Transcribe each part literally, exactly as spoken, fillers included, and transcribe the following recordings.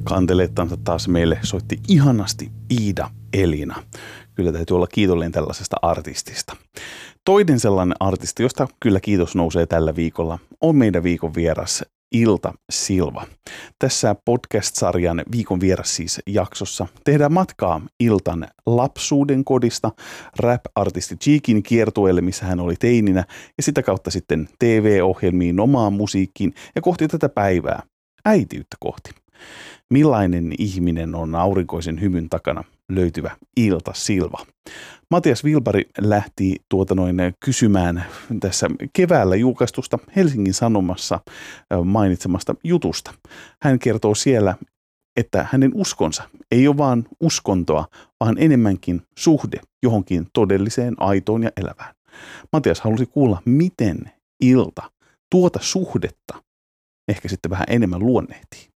kantelettansa taas meille soitti ihanasti Iida Elina. Kyllä täytyy olla kiitollinen tällaisesta artistista. Toinen sellainen artisti, josta kyllä kiitos nousee tällä viikolla, on meidän viikon vieras Ilta Silva. Tässä podcast-sarjan viikon vieras siis jaksossa tehdään matkaa Iltan lapsuuden kodista rap-artisti Cheekin kiertueelle, missä hän oli teininä, ja sitä kautta sitten T V-ohjelmiin, omaan musiikkiin ja kohti tätä päivää, äitiyttä kohti. Millainen ihminen on aurinkoisen hymyn takana löytyvä Ilta Silva? Matias Wilbari lähti tuota noin kysymään tässä keväällä julkaistusta Helsingin Sanomassa mainitsemasta jutusta. Hän kertoo siellä, että hänen uskonsa ei ole vaan uskontoa, vaan enemmänkin suhde johonkin todelliseen, aitoon ja elävään. Matias halusi kuulla, miten Ilta tuota suhdetta ehkä sitten vähän enemmän luonnehtii.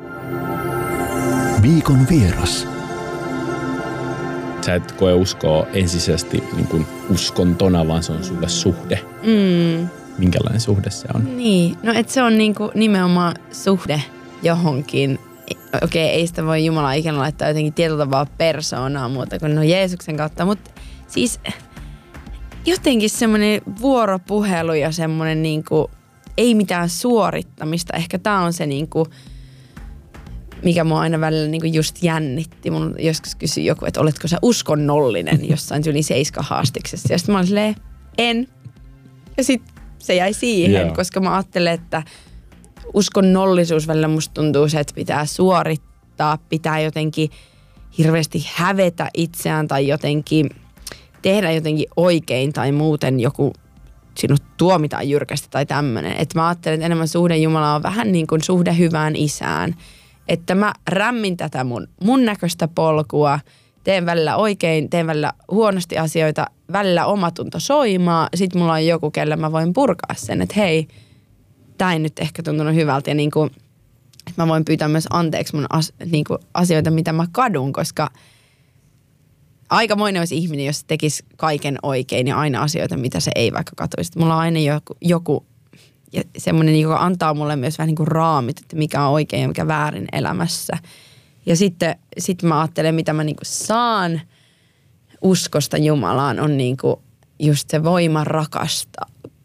Viikon vieras. Sä et koe uskoa ensisijaisesti niin kuin uskontona, vaan se on sulle suhde. Mm. Minkälainen suhde se on? Niin, no et se on niinku nimenomaan suhde johonkin. Okei, ei sitä voi Jumala ikinä laittaa jotenkin tietyllä tavalla persoonaa muuta kuin no Jeesuksen kautta, mutta siis jotenkin semmoinen vuoropuhelu ja semmoinen niinku, ei mitään suorittamista. Ehkä tää on se niinku, mikä mua aina välillä niinku just jännitti. Mun joskus kysyi joku, että oletko sä uskonnollinen jossain yli seiska haastiksessa. Ja sitten mä olin silleen, en. Ja sitten se jäi siihen, yeah. koska mä ajattelen, että uskonnollisuus välillä musta tuntuu se, että pitää suorittaa, pitää jotenkin hirveästi hävetä itseään tai jotenkin tehdä jotenkin oikein tai muuten joku sinut tuomitaan jyrkästi tai tämmöinen. Että mä ajattelen, että enemmän suhde Jumalaa on vähän niin kuin suhde hyvään isään. Että mä rämmin tätä mun, mun näköistä polkua, teen välillä oikein, teen välillä huonosti asioita, välillä omatunto soimaa, sit mulla on joku, kelle mä voin purkaa sen, että hei, tää ei nyt ehkä tuntunut hyvältä ja niinku, että mä voin pyytää myös anteeksi mun as, niinku, asioita, mitä mä kadun, koska aikamoinen olisi ihminen, jos tekisi kaiken oikein ja aina asioita, mitä se ei vaikka katuisi. Mulla on aina joku, joku ja semmoinen, joka antaa mulle myös vähän niin kuin raamit, että mikä on oikein ja mikä väärin elämässä. Ja sitten sit mä ajattelen, mitä mä niin kuin saan uskosta Jumalaan, on niin kuin just se voima rakastaa.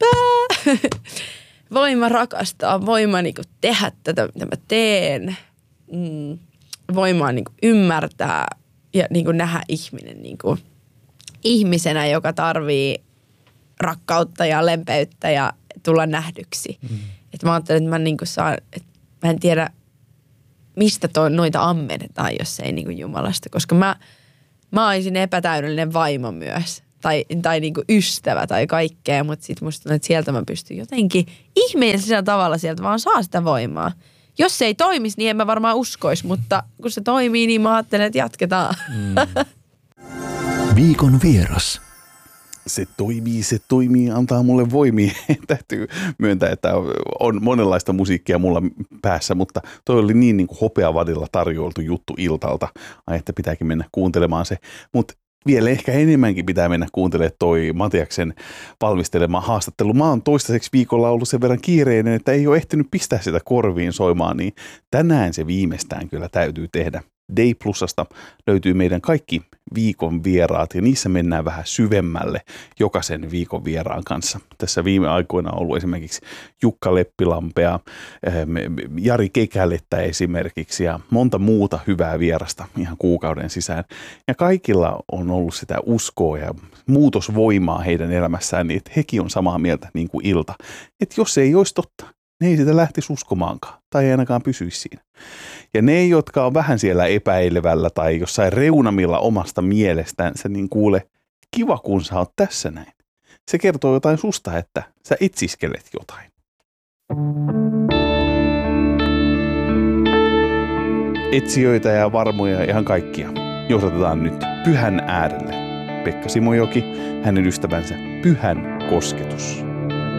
Voima rakastaa, voima niin kuin tehdä tätä, mitä mä teen. Mm. Voimaa niin kuin ymmärtää ja niin kuin nähdä ihminen niin kuin ihmisenä, joka tarvii rakkautta ja lempeyttä ja tulla nähdyksi. Mm. Että mä ajattelen, että mä, niinku saan, että mä en tiedä, mistä to, noita ammennetaan, jos ei niinku Jumalasta. Koska mä, mä olisin epätäydellinen vaimo myös. Tai, tai niinku ystävä tai kaikkea. Mutta sit musta tuntuu, että sieltä mä pystyn jotenkin ihmeellisellä tavalla sieltä vaan saa sitä voimaa. Jos se ei toimisi, niin en mä varmaan uskoisi. Mutta kun se toimii, niin mä ajattelen, että jatketaan. Mm. Viikon vieras. Se toimii, se toimii, antaa mulle voimia. Täytyy myöntää, että on monenlaista musiikkia mulla päässä, mutta toi oli niin, niin kuin hopeavadilla tarjoiltu juttu Iltalta. Ai, että pitääkin mennä kuuntelemaan se. Mutta vielä ehkä enemmänkin pitää mennä kuuntelemaan toi Matiaksen valmistelema haastattelu. Mä oon toistaiseksi viikolla ollut sen verran kiireinen, että ei ole ehtinyt pistää sitä korviin soimaan, niin tänään se viimeistään kyllä täytyy tehdä. Day Plusasta löytyy meidän kaikki viikon vieraat ja niissä mennään vähän syvemmälle jokaisen viikon vieraan kanssa. Tässä viime aikoina on ollut esimerkiksi Jukka Leppilampea, Jari Kekälettä esimerkiksi ja monta muuta hyvää vierasta ihan kuukauden sisään. Ja kaikilla on ollut sitä uskoa ja muutosvoimaa heidän elämässään, niin että hekin on samaa mieltä niin kuin Ilta. Että jos se ei olisi totta, ne ei sitä lähtisi uskomaankaan tai ei ainakaan pysyisi siinä. Ja ne, jotka on vähän siellä epäilevällä tai jossain reunamilla omasta mielestänsä, niin kuule, kiva kun sä oot tässä näin. Se kertoo jotain susta, että sä etsiskelet jotain. Etsijöitä ja varmoja ja ihan kaikkia johdatetaan nyt Pyhän äärelle. Pekka Simojoki, hänen ystävänsä Pyhän kosketus.